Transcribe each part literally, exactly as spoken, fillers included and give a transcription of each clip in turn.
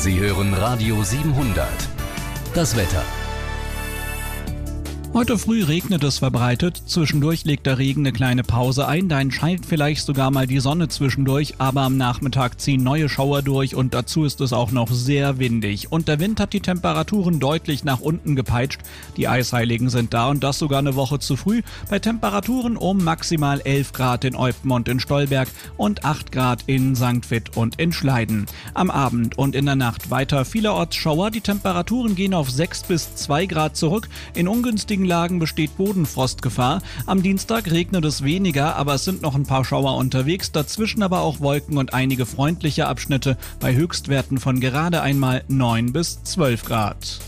Sie hören Radio siebenhundert. Das Wetter. Heute früh regnet es verbreitet, zwischendurch legt der Regen eine kleine Pause ein, dann scheint vielleicht sogar mal die Sonne zwischendurch, aber am Nachmittag ziehen neue Schauer durch und dazu ist es auch noch sehr windig. Und der Wind hat die Temperaturen deutlich nach unten gepeitscht. Die Eisheiligen sind da und das sogar eine Woche zu früh, bei Temperaturen um maximal elf Grad in Eupen und in Stolberg und acht Grad in Sankt Vith und in Schleiden. Am Abend und in der Nacht weiter vielerorts Schauer, die Temperaturen gehen auf sechs bis zwei Grad zurück, in ungünstigen Lagen besteht Bodenfrostgefahr. Am Dienstag regnet es weniger, aber es sind noch ein paar Schauer unterwegs, dazwischen aber auch Wolken und einige freundliche Abschnitte bei Höchstwerten von gerade einmal neun bis zwölf Grad.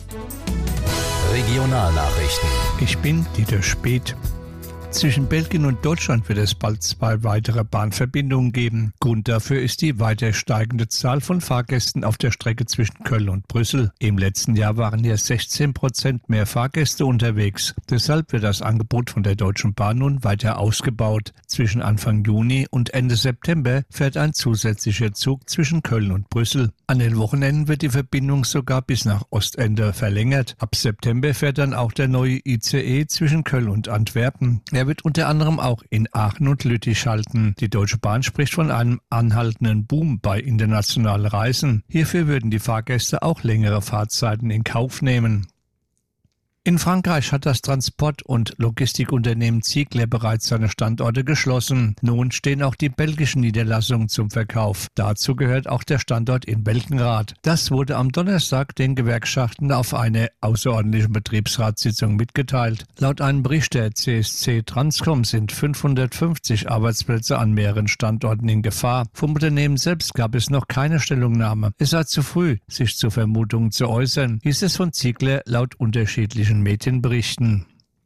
Regionalnachrichten. Ich bin Dieter Speth. Zwischen Belgien und Deutschland wird es bald zwei weitere Bahnverbindungen geben. Grund dafür ist die weiter steigende Zahl von Fahrgästen auf der Strecke zwischen Köln und Brüssel. Im letzten Jahr waren hier sechzehn Prozent mehr Fahrgäste unterwegs. Deshalb wird das Angebot von der Deutschen Bahn nun weiter ausgebaut. Zwischen Anfang Juni und Ende September fährt ein zusätzlicher Zug zwischen Köln und Brüssel. An den Wochenenden wird die Verbindung sogar bis nach Ostende verlängert. Ab September fährt dann auch der neue I C E zwischen Köln und Antwerpen. Er wird unter anderem auch in Aachen und Lüttich halten. Die Deutsche Bahn spricht von einem anhaltenden Boom bei internationalen Reisen. Hierfür würden die Fahrgäste auch längere Fahrzeiten in Kauf nehmen. In Frankreich hat das Transport- und Logistikunternehmen Ziegler bereits seine Standorte geschlossen. Nun stehen auch die belgischen Niederlassungen zum Verkauf. Dazu gehört auch der Standort in Belkenrath. Das wurde am Donnerstag den Gewerkschaften auf einer außerordentlichen Betriebsratssitzung mitgeteilt. Laut einem Bericht der C S C Transcom sind fünfhundertfünfzig Arbeitsplätze an mehreren Standorten in Gefahr. Vom Unternehmen selbst gab es noch keine Stellungnahme. Es sei zu früh, sich zu Vermutungen zu äußern, hieß es von Ziegler laut unterschiedlichen Medienberichten.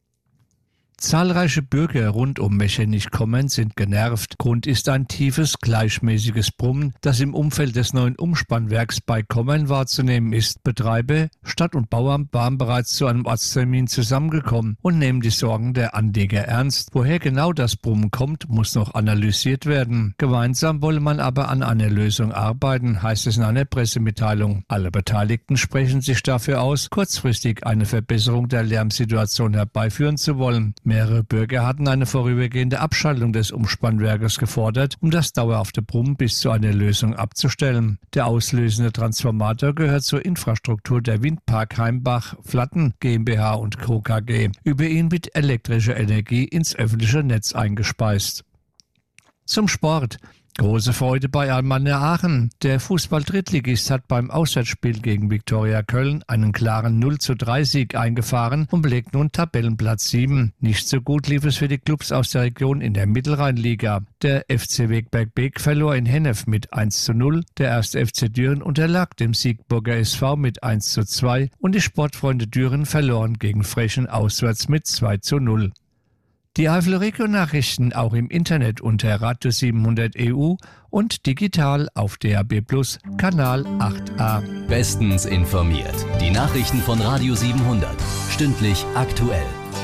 Zahlreiche Bürger rund um Mechernich-Kommern sind genervt. Grund ist ein tiefes, gleichmäßiges Brummen, das im Umfeld des neuen Umspannwerks bei Kommern wahrzunehmen ist. Betreiber, Stadt- und Bauamt waren bereits zu einem Ortstermin zusammengekommen und nehmen die Sorgen der Anleger ernst. Woher genau das Brummen kommt, muss noch analysiert werden. Gemeinsam wolle man aber an einer Lösung arbeiten, heißt es in einer Pressemitteilung. Alle Beteiligten sprechen sich dafür aus, kurzfristig eine Verbesserung der Lärmsituation herbeiführen zu wollen. Mehrere Bürger hatten eine vorübergehende Abschaltung des Umspannwerkes gefordert, um das dauerhafte Brummen bis zu einer Lösung abzustellen. Der auslösende Transformator gehört zur Infrastruktur der Windpark Heimbach-Flatten GmbH und Co. K G. Über ihn wird elektrische Energie ins öffentliche Netz eingespeist. Zum Sport. Große Freude bei Alemannia Aachen. Der Fußball-Drittligist hat beim Auswärtsspiel gegen Viktoria Köln einen klaren null zu drei Sieg eingefahren und belegt nun Tabellenplatz sieben. Nicht so gut lief es für die Clubs aus der Region in der Mittelrheinliga. Der F C Wegberg Beek verlor in Hennef mit eins zu null, der erste F C Düren unterlag dem Siegburger S V mit eins zu zwei und die Sportfreunde Düren verloren gegen Frechen auswärts mit zwei zu null. Die Eifel-Region-Nachrichten auch im Internet unter Radio siebenhundert E U und digital auf D A B Plus, Kanal acht a. Bestens informiert. Die Nachrichten von Radio siebenhundert. Stündlich aktuell.